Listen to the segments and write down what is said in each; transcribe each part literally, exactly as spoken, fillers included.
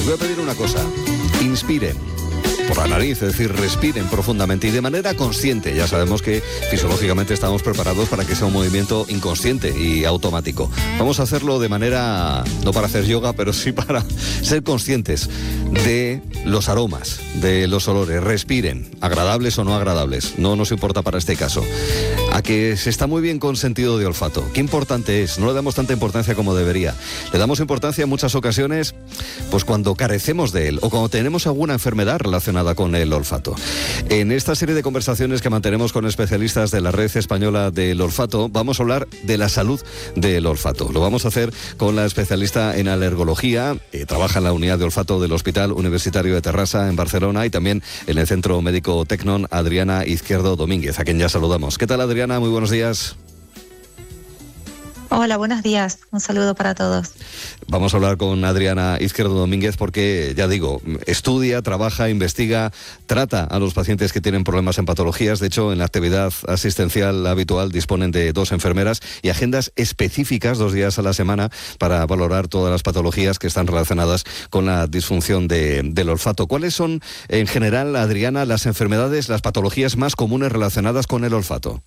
Les voy a pedir una cosa. Inspiren por la nariz, es decir, respiren profundamente y de manera consciente. Ya sabemos que fisiológicamente estamos preparados para que sea un movimiento inconsciente y automático. Vamos a hacerlo de manera, no para hacer yoga, pero sí para ser conscientes de los aromas, de los olores. Respiren, agradables o no agradables, no nos importa para este caso. A que se está muy bien con sentido de olfato. Qué importante es, no le damos tanta importancia como debería. Le damos importancia en muchas ocasiones, pues cuando carecemos de él o cuando tenemos alguna enfermedad relacionada con el olfato. En esta serie de conversaciones que mantenemos con especialistas de la Red Española del Olfato, vamos a hablar de la salud del olfato. Lo vamos a hacer con la especialista en alergología, eh, trabaja en la unidad de olfato del Hospital Universitario de Terrassa en Barcelona y también en el Centro Médico Tecnon, Adriana Izquierdo Domínguez, a quien ya saludamos. ¿Qué tal, Adriana? Muy buenos días. Hola, buenos días. Un saludo para todos. Vamos a hablar con Adriana Izquierdo Domínguez porque, ya digo, estudia, trabaja, investiga, trata a los pacientes que tienen problemas en patologías. De hecho, en la actividad asistencial habitual disponen de dos enfermeras y agendas específicas dos días a la semana para valorar todas las patologías que están relacionadas con la disfunción de, del olfato. ¿Cuáles son, en general, Adriana, las enfermedades, las patologías más comunes relacionadas con el olfato?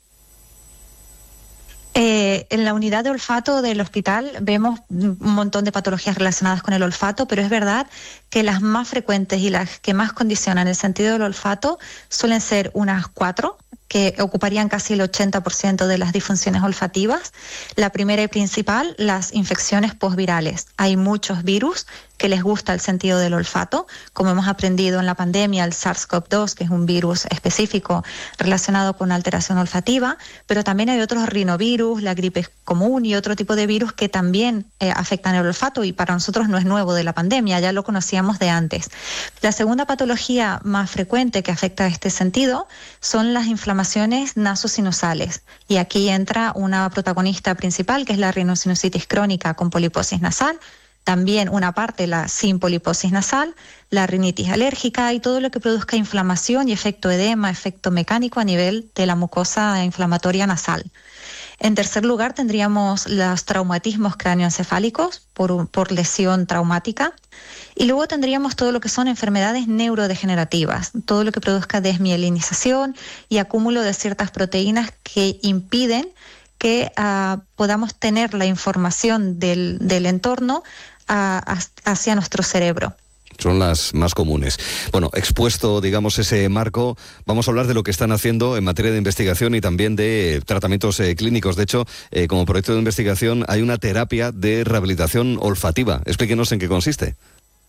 Eh, en la unidad de olfato del hospital vemos un montón de patologías relacionadas con el olfato, pero es verdad que las más frecuentes y las que más condicionan el sentido del olfato suelen ser unas cuatro, que ocuparían casi el ochenta por ciento de las disfunciones olfativas. La primera y principal, las infecciones postvirales. Hay muchos virus que les gusta el sentido del olfato, como hemos aprendido en la pandemia, el SARS-CoV dos, que es un virus específico relacionado con alteración olfativa, pero también hay otros rinovirus, la gripe común y otro tipo de virus que también eh, afectan el olfato y para nosotros no es nuevo de la pandemia, ya lo conocíamos de antes. La segunda patología más frecuente que afecta a este sentido son las inflamaciones nasosinusales y aquí entra una protagonista principal que es la rinosinusitis crónica con poliposis nasal, también una parte la sin poliposis nasal, la rinitis alérgica y todo lo que produzca inflamación y efecto edema, efecto mecánico a nivel de la mucosa inflamatoria nasal. En tercer lugar tendríamos los traumatismos cráneoencefálicos por, por lesión traumática y luego tendríamos todo lo que son enfermedades neurodegenerativas, todo lo que produzca desmielinización y acúmulo de ciertas proteínas que impiden que uh, podamos tener la información del, del entorno uh, hacia nuestro cerebro. Son las más comunes. Bueno, expuesto, digamos, ese marco, vamos a hablar de lo que están haciendo en materia de investigación y también de tratamientos eh, clínicos. De hecho, eh, como proyecto de investigación hay una terapia de rehabilitación olfativa. Explíquenos en qué consiste.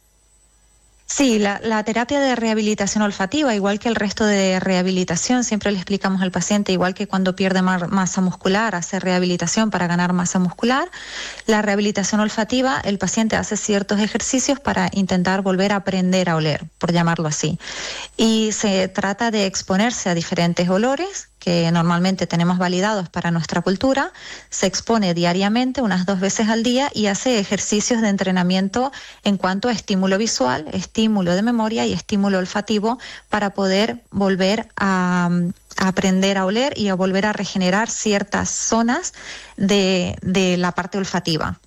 Sí, la, la terapia de rehabilitación olfativa, igual que el resto de rehabilitación, siempre le explicamos al paciente, igual que cuando pierde ma- masa muscular, hace rehabilitación para ganar masa muscular. La rehabilitación olfativa, el paciente hace ciertos ejercicios para intentar volver a aprender a oler, por llamarlo así. Y se trata de exponerse a diferentes olores que normalmente tenemos validados para nuestra cultura, se expone diariamente unas dos veces al día y hace ejercicios de entrenamiento en cuanto a estímulo visual, estímulo de memoria y estímulo olfativo para poder volver a, a aprender a oler y a volver a regenerar ciertas zonas de, de la parte olfativa.